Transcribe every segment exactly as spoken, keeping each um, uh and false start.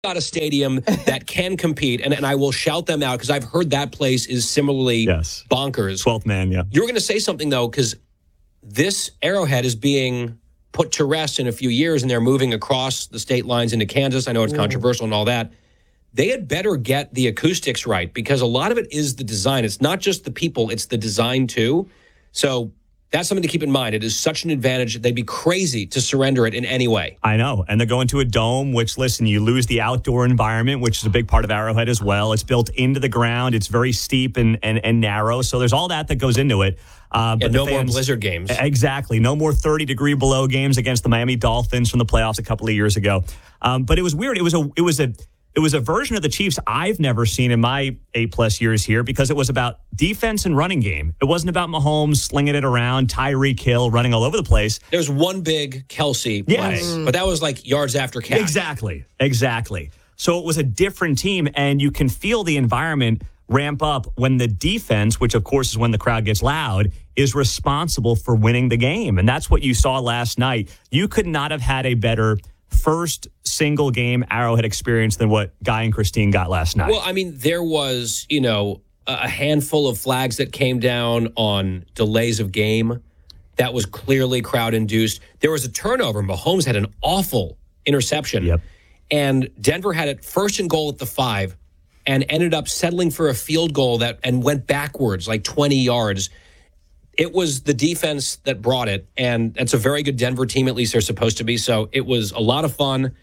got a stadium that can compete, and, and I will shout them out because I've heard that place is similarly yes. bonkers. twelfth man, yeah. You're going to say something, though, because this Arrowhead is being put to rest in a few years, and they're moving across the state lines into Kansas. I know it's Ooh. controversial and all that. They had better get the acoustics right because a lot of it is the design. It's not just the people, it's the design, too. So that's something to keep in mind. It is such an advantage. They'd be crazy to surrender it in any way. I know. And they're going to a dome, which, listen, you lose the outdoor environment, which is a big part of Arrowhead as well. It's built into the ground. It's very steep and, and, and narrow. So there's all that that goes into it. Uh, but and no fans, more blizzard games. Exactly. No more thirty degree below games against the Miami Dolphins from the playoffs a couple of years ago. Um, but it was weird. It was a, it was a, It was a version of the Chiefs I've never seen in my eight-plus years here because it was about defense and running game. It wasn't about Mahomes slinging it around, Tyreek Hill running all over the place. There's one big Kelsey yes. play, but that was like yards after catch. Exactly, exactly. So it was a different team, and you can feel the environment ramp up when the defense, which of course is when the crowd gets loud, is responsible for winning the game. And that's what you saw last night. You could not have had a better first single game Arrowhead experience than what Guy and Christine got last night. Well, I mean, there was, you know, a handful of flags that came down on delays of game that was clearly crowd-induced. There was a turnover. Mahomes had an awful interception. Yep. And Denver had it first and goal at the five and ended up settling for a field goal that and went backwards like twenty yards. It was the defense that brought it, and it's a very good Denver team, at least they're supposed to be. So it was a lot of fun.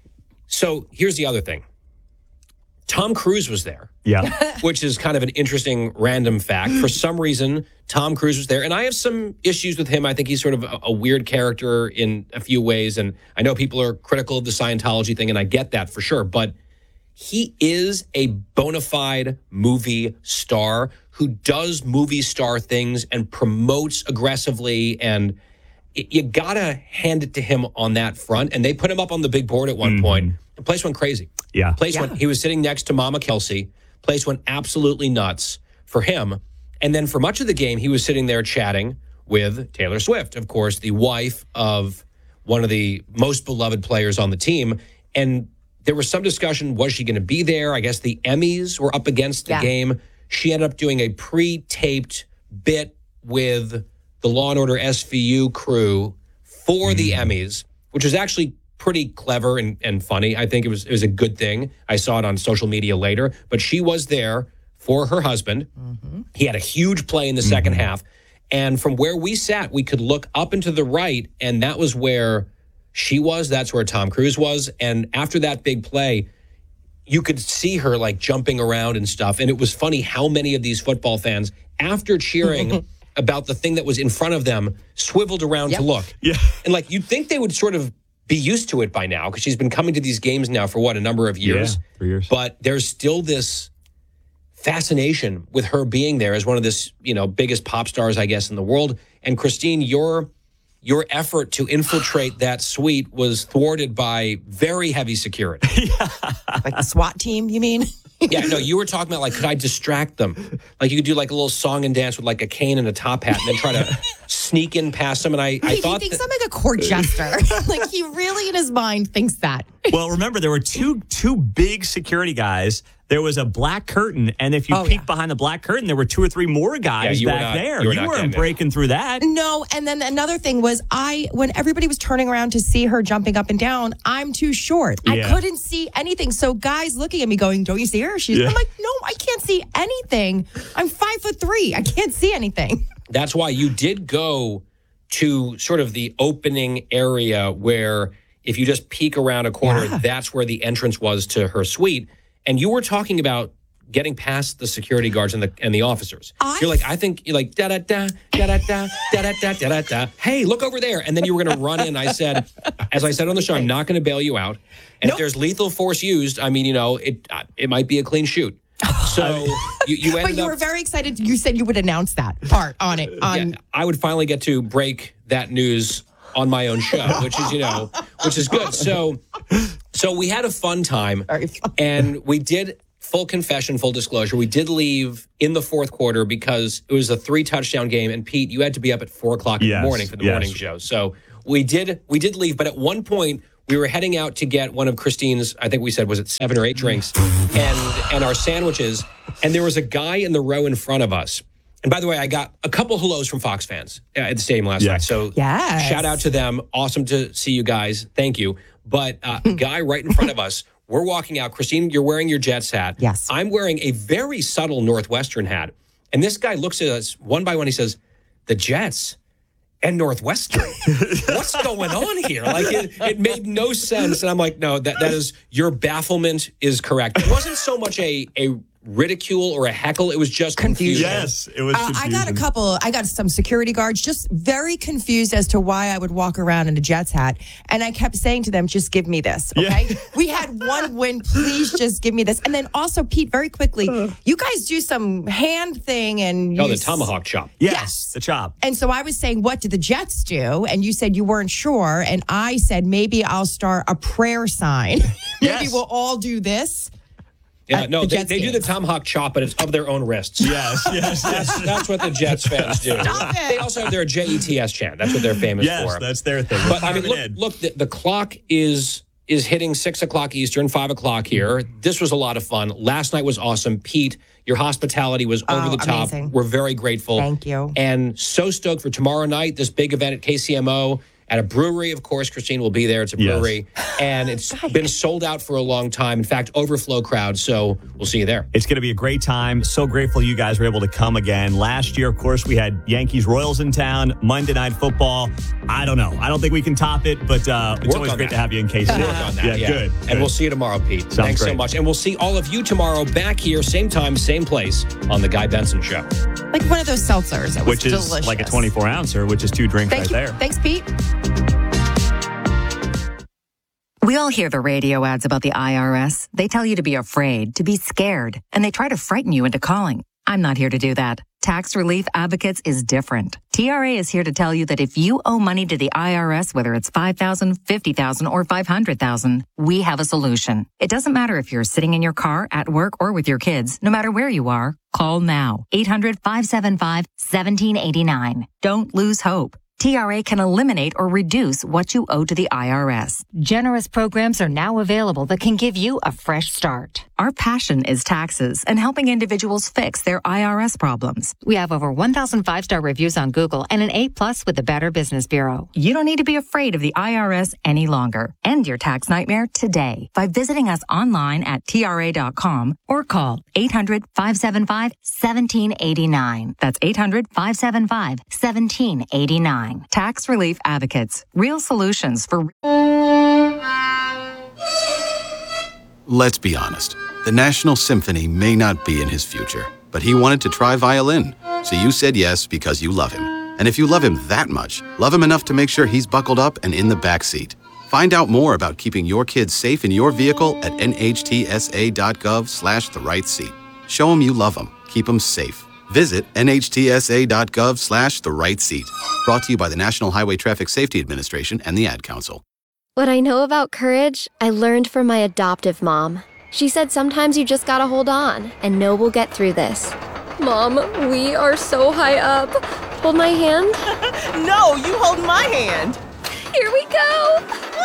So here's the other thing. Tom Cruise was there. Yeah. Which is kind of an interesting random fact. For some reason, Tom Cruise was there, and I have some issues with him. I think he's sort of a, a weird character in a few ways, and I know people are critical of the Scientology thing, and I get that for sure, but he is a bona fide movie star who does movie star things and promotes aggressively, and it, you gotta hand it to him on that front. And they put him up on the big board at one mm-hmm. point. The place went crazy. Yeah, place yeah. went. He was sitting next to Mama Kelsey. Place went absolutely nuts for him. And then for much of the game, he was sitting there chatting with Taylor Swift, of course, the wife of one of the most beloved players on the team, and there was some discussion, was she going to be there? I guess the Emmys were up against the yeah. game. She ended up doing a pre-taped bit with the Law and Order S V U crew for mm. the Emmys, which was actually pretty clever and, and funny. I think it was it was a good thing. I saw it on social media later. But she was there for her husband. Mm-hmm. He had a huge play in the mm-hmm. second half. And from where we sat, we could look up and to the right, and that was where she was. That's where Tom Cruise was. And after that big play, you could see her like jumping around and stuff. And it was funny how many of these football fans, after cheering about the thing that was in front of them, swiveled around yep. to look. Yeah. And like, you'd think they would sort of be used to it by now because she's been coming to these games now for what, a number of years? Yeah, three years. But there's still this fascination with her being there as one of this, you know, biggest pop stars, I guess, in the world. And Christine, your your effort to infiltrate that suite was thwarted by very heavy security. yeah. Like the SWAT team, you mean? Yeah, no, you were talking about, like, could I distract them? Like, you could do, like, a little song and dance with, like, a cane and a top hat and then try to sneak in past them. And I, I he, thought He thinks that, I'm like a court jester. Like, he really, in his mind, thinks that. Well, remember, there were two two big security guys. There was a black curtain, and if you oh, peeked yeah. behind the black curtain, there were two or three more guys yeah, back not, there. You, were you weren't there. breaking through that. No, and then another thing was, I when everybody was turning around to see her jumping up and down, I'm too short. Yeah. I couldn't see anything. So guys looking at me going, don't you see her? She's. Yeah. I'm like, no, I can't see anything. I'm five foot three. I can't see anything. That's why you did go to sort of the opening area where if you just peek around a corner, yeah. that's where the entrance was to her suite. And you were talking about getting past the security guards and the and the officers. I, you're like, I think you're like da da da da da da da da da da da. Hey, look over there! And then you were going to run in. I said, as I said on the show, I'm not going to bail you out. And nope. if there's lethal force used, I mean, you know, it it might be a clean shoot. So you, you ended but you up, were very excited. You said you would announce that part on it. On yeah, I would finally get to break that news on my own show, which is, you know, which is good. So, so we had a fun time, and we did. Full confession, full disclosure, we did leave in the fourth quarter because it was a three-touchdown game, and Pete, you had to be up at four o'clock in yes, the morning for the yes. morning show. So we did we did leave, but at one point, we were heading out to get one of Christine's, I think we said, was it seven or eight drinks, and and our sandwiches. And there was a guy in the row in front of us. And by the way, I got a couple hellos from Fox fans at the stadium last Yeah. night. So Yes. shout out to them. Awesome to see you guys. Thank you. But uh, a guy right in front of us, we're walking out. Christine, you're wearing your Jets hat. Yes. I'm wearing a very subtle Northwestern hat. And this guy looks at us one by one. He says, the Jets and Northwestern. What's going on here? Like, it, it made no sense. And I'm like, no, that, that is, your bafflement is correct. It wasn't so much a, a ridicule or a heckle. It was just confusion. Yes, it was Uh, I confusion. got a couple, I got some security guards just very confused as to why I would walk around in a Jets hat. And I kept saying to them, just give me this, okay? Yeah. We had one win, please just give me this. And then also, Pete, very quickly, you guys do some hand thing and Oh, you the s- tomahawk chop. Yes, Yes. the chop. And so I was saying, what did the Jets do? And you said you weren't sure. And I said, maybe I'll start a prayer sign. Maybe Yes. we'll all do this. Yeah, At no, the they, Jets they do the games. tomahawk chop, but it's of their own wrists. Yes, yes, That's, yes. that's what the Jets fans do. Stop it. They also have their J E T S chant. That's what they're famous Yes, for. that's their thing. But I mean, look, Retirement look the, the clock is is hitting six o'clock Eastern, five o'clock here. This was a lot of fun. Last night was awesome. Pete, your hospitality was over Oh, the top. amazing. We're very grateful. Thank you. And so stoked for tomorrow night, this big event at K C M O. At a brewery, of course, Christine will be there. It's a Yes. brewery. And it's been sold out for a long time. In fact, overflow crowd. So we'll see you there. It's going to be a great time. So grateful you guys were able to come again. Last year, of course, we had Yankees Royals in town, Monday Night Football. I don't know. I don't think we can top it, but uh, it's Work always on great that. to have you in K C. Work on that. Yeah, Yeah, good. And good. we'll see you tomorrow, Pete. Sounds Thanks so great. much. And we'll see all of you tomorrow back here, same time, same place on The Guy Benson Show. Like one of those seltzers. It was Which is delicious. like a twenty-four ouncer, which is two drinks Thank right you. there. Thanks, Pete. We all hear the radio ads about the I R S. They tell you to be afraid, to be scared, and they try to frighten you into calling. I'm not here to do that. Tax Relief Advocates is different. T R A is here to tell you that if you owe money to the I R S, whether it's five thousand dollars, fifty thousand dollars, or five hundred thousand dollars, we have a solution. It doesn't matter if you're sitting in your car, at work, or with your kids. No matter where you are, call now. eight hundred, five seven five, one seven eight nine. Don't lose hope. T R A can eliminate or reduce what you owe to the I R S. Generous programs are now available that can give you a fresh start. Our passion is taxes and helping individuals fix their I R S problems. We have over one thousand five-star reviews on Google and an A plus with the Better Business Bureau. You don't need to be afraid of the I R S any longer. End your tax nightmare today by visiting us online at T R A dot com or call eight hundred, five seven five, one seven eight nine. That's eight hundred, five seven five, one seven eight nine. Tax Relief Advocates. Real solutions for... Let's be honest. The National Symphony may not be in his future, but he wanted to try violin. So you said yes because you love him. And if you love him that much, love him enough to make sure he's buckled up and in the back seat. Find out more about keeping your kids safe in your vehicle at nhtsa.gov slash the right seat. Show him you love him. Keep him safe. Visit nhtsa.gov slash the right seat. Brought to you by the National Highway Traffic Safety Administration and the Ad Council. What I know about courage, I learned from my adoptive mom. She said sometimes you just gotta hold on and know we'll get through this. Mom, we are so high up. Hold my hand. No, you hold my hand. Here we go.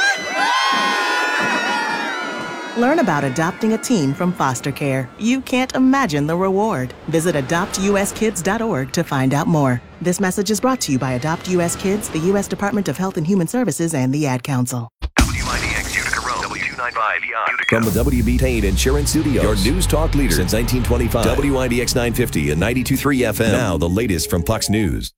Learn about adopting a teen from foster care. You can't imagine the reward. Visit adopt u s kids dot org to find out more. This message is brought to you by Adopt U S Kids, the U S Department of Health and Human Services, and the Ad Council. W I D X Utica Road, W two ninety-five E I Utica. From the W B Payne Insurance Studios, your news talk leader since nineteen twenty-five. W I D X nine fifty and ninety-two point three F M. Now the latest from Fox News.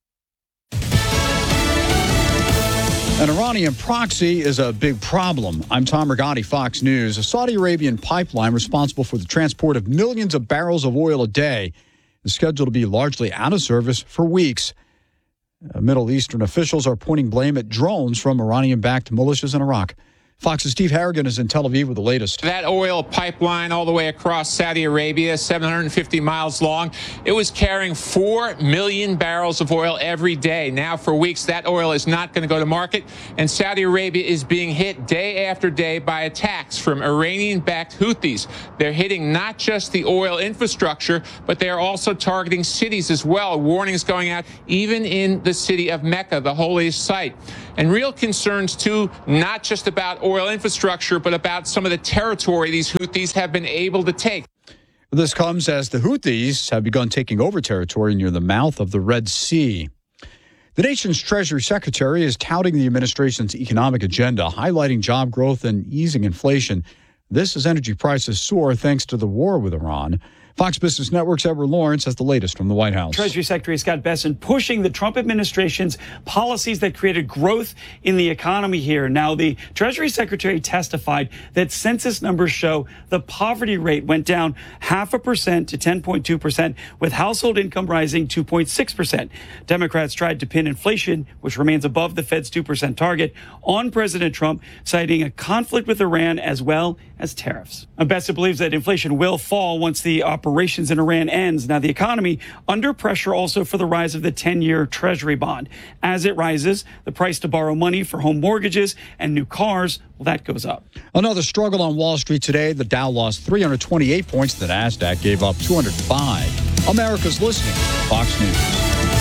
An Iranian proxy is a big problem. I'm Tom Rigotti, Fox News. A Saudi Arabian pipeline responsible for the transport of millions of barrels of oil a day is scheduled to be largely out of service for weeks. Uh, Middle Eastern officials are pointing blame at drones from Iranian-backed militias in Iraq. Fox's Steve Harrigan is in Tel Aviv with the latest. That oil pipeline all the way across Saudi Arabia, seven hundred fifty miles long, it was carrying four million barrels of oil every day. Now, for weeks, that oil is not going to go to market, and Saudi Arabia is being hit day after day by attacks from Iranian-backed Houthis. They're hitting not just the oil infrastructure, but they are also targeting cities as well. Warnings going out even in the city of Mecca, the holiest site. and real concerns, too, not just about oil infrastructure, but about some of the territory these Houthis have been able to take. This comes as the Houthis have begun taking over territory near the mouth of the Red Sea. The nation's Treasury Secretary is touting the administration's economic agenda, highlighting job growth and easing inflation. This as energy prices soar thanks to the war with Iran. Fox Business Network's Edward Lawrence has the latest from the White House. Treasury Secretary Scott Bessent pushing the Trump administration's policies that created growth in the economy here. Now, the Treasury Secretary testified that census numbers show the poverty rate went down half a percent to ten point two percent, with household income rising two point six percent. Democrats tried to pin inflation, which remains above the Fed's two percent target, on President Trump, citing a conflict with Iran as well as tariffs. Bessent believes that inflation will fall once the operations in Iran ends. Now, the economy under pressure also for the rise of the ten-year Treasury bond. As it rises, the price to borrow money for home mortgages and new cars, well, that goes up. Another struggle on Wall Street today. The Dow lost three hundred twenty-eight points. The Nasdaq gave up two hundred five. America's listening. Fox News.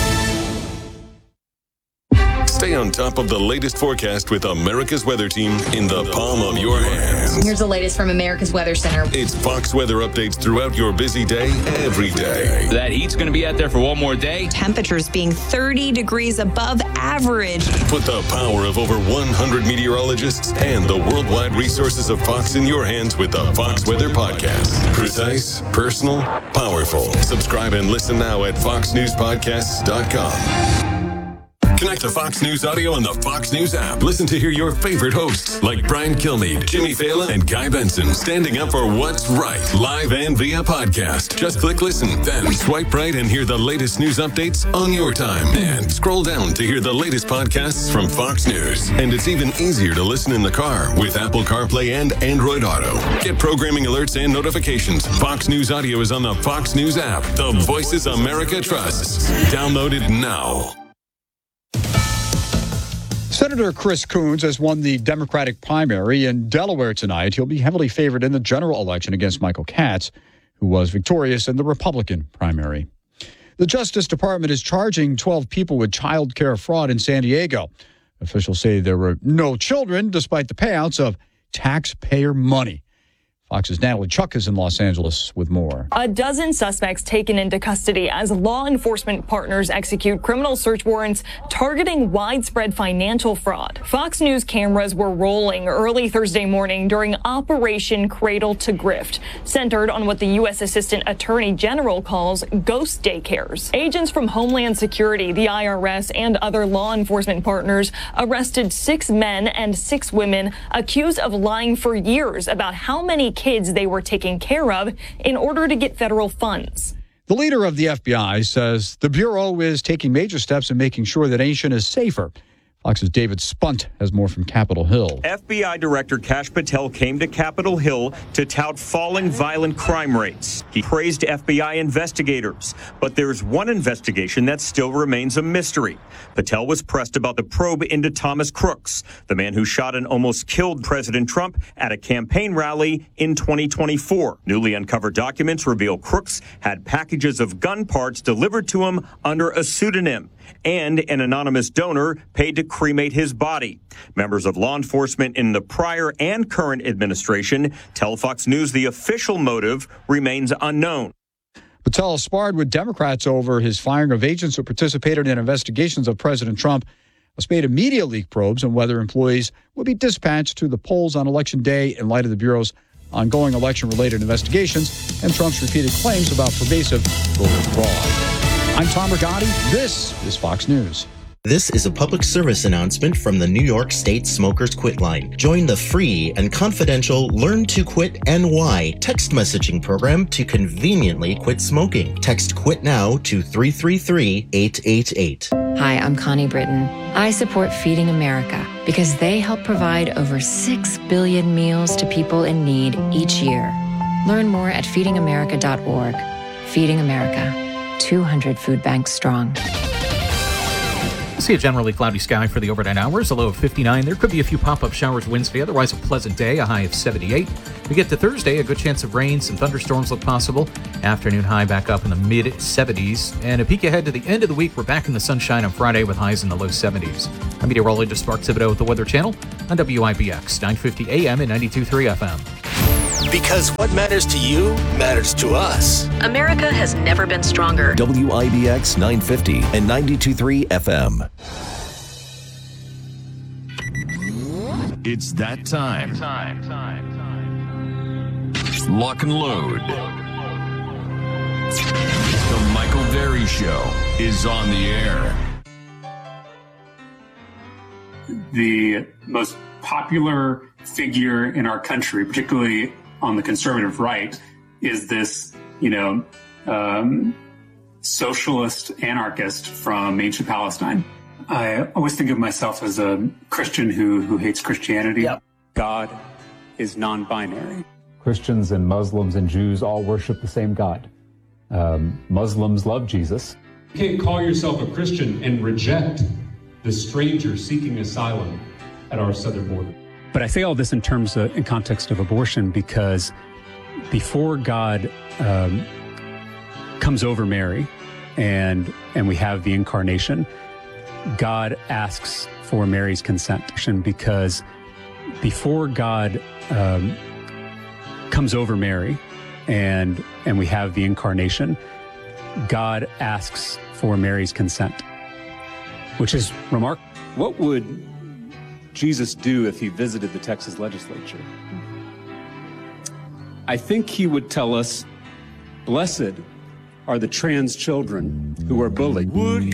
Stay on top of the latest forecast with America's Weather Team in the palm of your hands. Here's the latest from America's Weather Center. It's Fox weather updates throughout your busy day, every day. That heat's going to be out there for one more day. Temperatures being thirty degrees above average. Put the power of over one hundred meteorologists and the worldwide resources of Fox in your hands with the Fox Weather Podcast. Precise, personal, powerful. Subscribe and listen now at fox news podcasts dot com. Connect to Fox News Audio on the Fox News app. Listen to hear your favorite hosts like Brian Kilmeade, Jimmy Fallon, and Guy Benson standing up for what's right, live and via podcast. Just click listen, then swipe right and hear the latest news updates on your time. And scroll down to hear the latest podcasts from Fox News. And it's even easier to listen in the car with Apple CarPlay and Android Auto. Get programming alerts and notifications. Fox News Audio is on the Fox News app. The voices America trusts. Download it now. Senator Chris Coons has won the Democratic primary in Delaware tonight. He'll be heavily favored in the general election against Michael Katz, who was victorious in the Republican primary. The Justice Department is charging twelve people with child care fraud in San Diego. Officials say there were no children despite the payouts of taxpayer money. Fox's Natalie Chuck is in Los Angeles with more. A dozen suspects taken into custody as law enforcement partners execute criminal search warrants targeting widespread financial fraud. Fox News cameras were rolling early Thursday morning during Operation Cradle to Grift, centered on what the U S Assistant Attorney General calls ghost daycares. Agents from Homeland Security, the I R S, and other law enforcement partners arrested six men and six women accused of lying for years about how many kids they were taking care of in order to get federal funds. The leader of the F B I says the Bureau is taking major steps in making sure the nation is safer. Fox's David Spunt has more from Capitol Hill. F B I Director Kash Patel came to Capitol Hill to tout falling violent crime rates. He praised F B I investigators, but there's one investigation that still remains a mystery. Patel was pressed about the probe into Thomas Crooks, the man who shot and almost killed President Trump at a campaign rally in twenty twenty-four. Newly uncovered documents reveal Crooks had packages of gun parts delivered to him under a pseudonym, and an anonymous donor paid to cremate his body. Members of law enforcement in the prior and current administration tell Fox News the official motive remains unknown. Patel sparred with Democrats over his firing of agents who participated in investigations of President Trump. A spate of media leak probes on whether employees will be dispatched to the polls on Election Day in light of the Bureau's ongoing election-related investigations and Trump's repeated claims about pervasive voter fraud. I'm Tom Rigotti. This is Fox News. This is a public service announcement from the New York State Smokers Quit Line. Join the free and confidential Learn to Quit N Y text messaging program to conveniently quit smoking. Text QUIT NOW to three three three, eight eight eight. Hi, I'm Connie Britton. I support Feeding America because they help provide over six billion meals to people in need each year. Learn more at feeding america dot org. Feeding America, two hundred food banks strong. See a generally cloudy sky for the overnight hours, a low of fifty-nine. There could be a few pop-up showers Wednesday, otherwise a pleasant day, a high of seventy-eight. We get to Thursday, a good chance of rain, some thunderstorms look possible. Afternoon high back up in the mid seventies. And a peek ahead to the end of the week, we're back in the sunshine on Friday with highs in the low seventies. I'm meteorologist Mark Thibodeau with the Weather Channel on W I B X, nine fifty A M and ninety-two point three F M. Because what matters to you matters to us. America has never been stronger. W I B X nine fifty and ninety-two point three F M. It's that time. Time, time, time. Lock and load. The Michael Berry Show is on the air. The most popular figure in our country, particularly on the conservative right, is this, you know, um, socialist anarchist from ancient Palestine. I always think of myself as a Christian who who hates Christianity. Yep. God is non-binary. Christians and Muslims and Jews all worship the same God. Um, Muslims love Jesus. You can't call yourself a Christian and reject the stranger seeking asylum at our southern border. But I say all this in terms of, in context of abortion, because before God um, comes over Mary and and we have the incarnation, God asks for Mary's consent. Because before God um, comes over Mary and and we have the incarnation, God asks for Mary's consent, which is remarkable. What would Jesus do if he visited the Texas legislature? I think he would tell us, blessed are the trans children who are bullied. Would